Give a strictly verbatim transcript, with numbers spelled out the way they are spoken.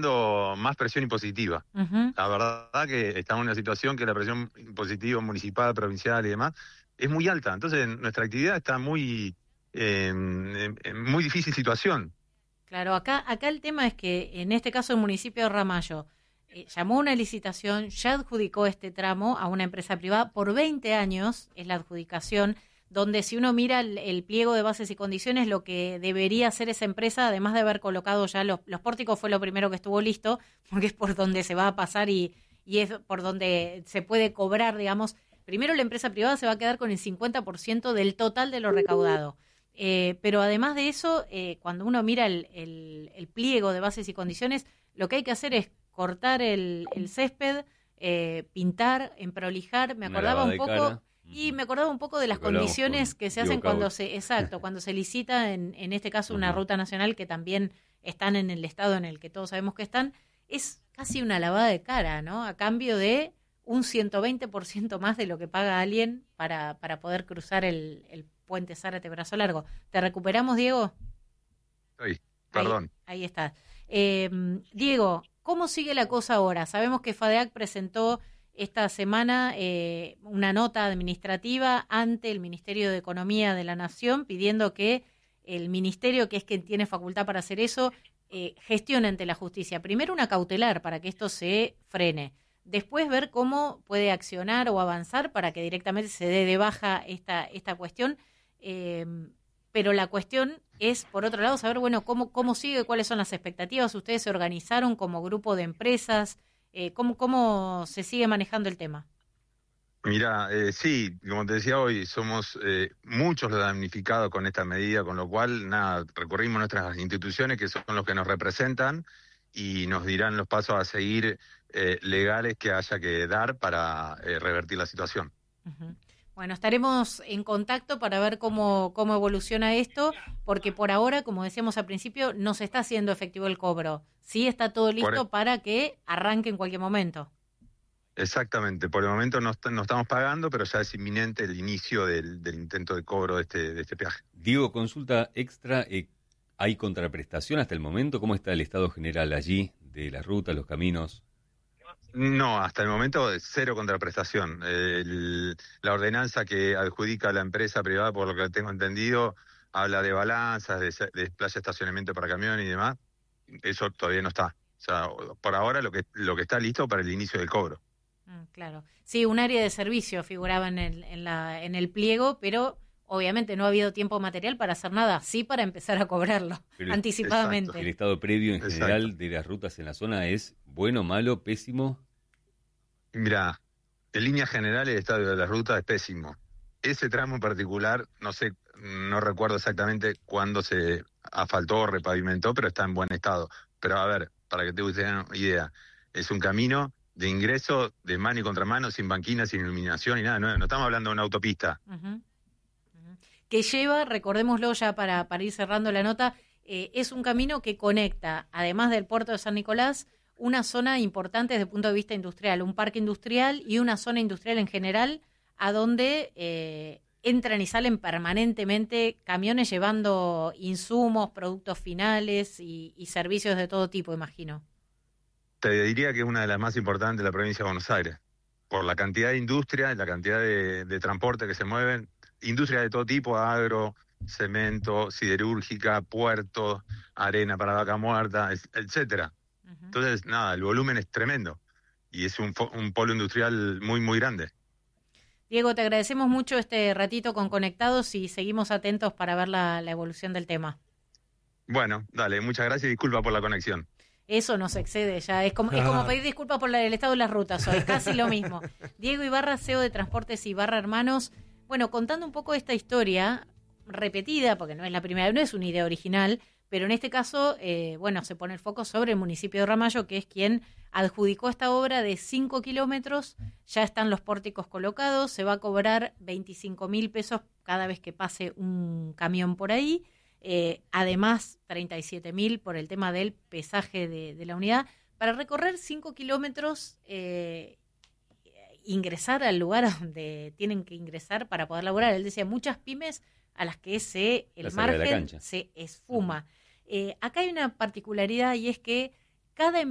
generando más presión impositiva. Uh-huh. La verdad que estamos en una situación que la presión impositiva municipal, provincial y demás es muy alta. Entonces nuestra actividad está muy eh, en, en muy difícil situación. Claro, acá, acá el tema es que en este caso el municipio de Ramallo eh, llamó una licitación, ya adjudicó este tramo a una empresa privada por veinte años, es la adjudicación, donde si uno mira el, el pliego de bases y condiciones, lo que debería hacer esa empresa, además de haber colocado ya los, los pórticos, fue lo primero que estuvo listo, porque es por donde se va a pasar y, y es por donde se puede cobrar, digamos. Primero la empresa privada se va a quedar con el cincuenta por ciento del total de lo recaudado. Eh, pero además de eso, eh, cuando uno mira el, el, el pliego de bases y condiciones, lo que hay que hacer es cortar el, el césped, eh, pintar, emprolijar. Me acordaba un poco... Y me acordaba un poco de las condiciones que se hacen cuando se, exacto, cuando se licita, en, en este caso, una uh-huh. ruta nacional que también están en el estado en el que todos sabemos que están. Es casi una lavada de cara, ¿no? A cambio de un ciento veinte por ciento más de lo que paga alguien para, para poder cruzar el, el puente Zárate Brazo Largo. ¿Te recuperamos, Diego? Sí, perdón. Ahí, ahí está. Eh, Diego, ¿cómo sigue la cosa ahora? Sabemos que FADEAC presentó esta semana eh, una nota administrativa ante el Ministerio de Economía de la Nación pidiendo que el ministerio, que es quien tiene facultad para hacer eso, eh, gestione ante la justicia. Primero una cautelar para que esto se frene. Después ver cómo puede accionar o avanzar para que directamente se dé de baja esta, esta cuestión. Eh, pero la cuestión es, por otro lado, saber, bueno, cómo, cómo sigue, cuáles son las expectativas. Ustedes se organizaron como grupo de empresas. Eh, ¿cómo, ¿Cómo se sigue manejando el tema? Mira, eh, sí, como te decía hoy, somos eh, muchos los damnificados con esta medida, con lo cual, nada, recurrimos a nuestras instituciones, que son los que nos representan, y nos dirán los pasos a seguir eh, legales que haya que dar para eh, revertir la situación. Uh-huh. Bueno, estaremos en contacto para ver cómo, cómo evoluciona esto, porque por ahora, como decíamos al principio, no se está haciendo efectivo el cobro. Sí está todo listo por... para que arranque en cualquier momento. Exactamente, por el momento no, no estamos pagando, pero ya es inminente el inicio del, del intento de cobro de este, de este peaje. Diego, consulta extra, eh, ¿hay contraprestación hasta el momento? ¿Cómo está el estado general allí de las rutas, los caminos? No, hasta el momento cero contraprestación. El, la ordenanza que adjudica a la empresa privada, por lo que tengo entendido, habla de balanzas, de, de playa de estacionamiento para camiones y demás. Eso todavía no está. O sea, por ahora lo que lo que está listo para el inicio del cobro. Mm, claro. Sí, un área de servicio figuraba en el, en, la, en el pliego, pero obviamente no ha habido tiempo material para hacer nada, sí para empezar a cobrarlo pero anticipadamente. Exacto. El estado previo en Exacto. general de las rutas en la zona es bueno, malo, pésimo. Mira, en líneas generales el estado de la ruta es pésimo. Ese tramo en particular, no sé, no recuerdo exactamente cuándo se asfaltó o repavimentó, pero está en buen estado. Pero a ver, para que te guste una idea, es un camino de ingreso de mano y contramano, sin banquina, sin iluminación y nada, no, no estamos hablando de una autopista. Uh-huh. Uh-huh. Que lleva, recordémoslo ya para, para ir cerrando la nota, eh, es un camino que conecta, además del puerto de San Nicolás, una zona importante desde el punto de vista industrial, un parque industrial y una zona industrial en general, a donde eh, entran y salen permanentemente camiones llevando insumos, productos finales y, y servicios de todo tipo, imagino. Te diría que es una de las más importantes de la provincia de Buenos Aires, por la cantidad de industria, la cantidad de, de transporte que se mueven, industria de todo tipo, agro, cemento, siderúrgica, puertos, arena para vaca muerta, etcétera. Uh-huh. Entonces, nada, el volumen es tremendo y es un, un polo industrial muy, muy grande. Diego, te agradecemos mucho este ratito con Conectados y seguimos atentos para ver la, la evolución del tema. Bueno, dale, muchas gracias y disculpa por la conexión. Eso nos excede ya, es como, es como pedir disculpas por la, el estado de las rutas hoy, casi lo mismo. Diego Ibarra, C E O de Transportes Ibarra Hermanos, bueno, contando un poco esta historia repetida, porque no es la primera, no es una idea original, pero en este caso, eh, bueno, se pone el foco sobre el municipio de Ramallo, que es quien adjudicó esta obra de cinco kilómetros, ya están los pórticos colocados, se va a cobrar veinticinco mil pesos cada vez que pase un camión por ahí, eh, además treinta y siete mil por el tema del pesaje de, de la unidad, para recorrer cinco kilómetros, eh, ingresar al lugar donde tienen que ingresar para poder laburar. Él decía, muchas pymes a las que se el la margen se esfuma. Uh-huh. Eh, acá hay una particularidad y es que cada